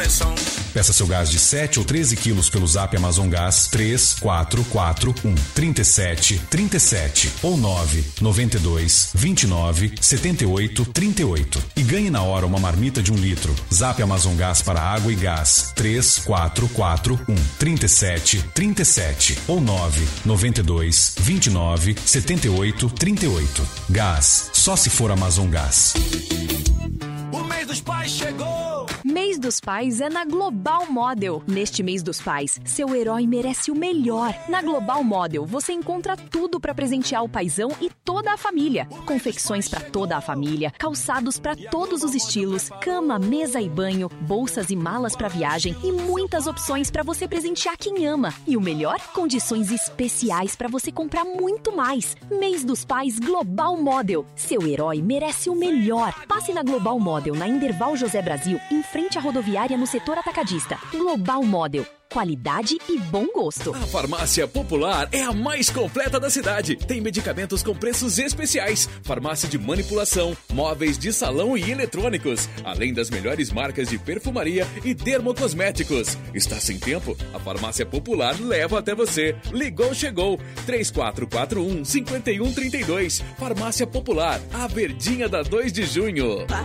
pressão. Peça seu gás de 7 ou 13 quilos pelo Zap Amazon Gás 3441 37 37 ou 992 29 78 38 e ganhe na hora uma marmita de 1 litro. Zap Amazon Gás para água e gás 3441 37 37 ou 992 29 78 38. Gás, só se for Amazon Gás. O mês dos pais chegou! Mês dos Pais é na Global Model. Neste mês dos pais, seu herói merece o melhor. Na Global Model, você encontra tudo para presentear o paizão e toda a família. Confecções para toda a família, calçados para todos os estilos, cama, mesa e banho, bolsas e malas para viagem e muitas opções para você presentear quem ama. E o melhor? Condições especiais para você comprar muito mais. Mês dos Pais Global Model. Seu herói merece o melhor. Passe na Global Model, na Inderval José Brasil, em frente à rodoviária no setor atacadista. Global Model. Qualidade e bom gosto. A Farmácia Popular é a mais completa da cidade. Tem medicamentos com preços especiais, farmácia de manipulação, móveis de salão e eletrônicos, além das melhores marcas de perfumaria e dermocosméticos. Está sem tempo? A Farmácia Popular leva até você. Ligou, chegou. 3441-5132. Farmácia Popular, a verdinha da 2 de junho.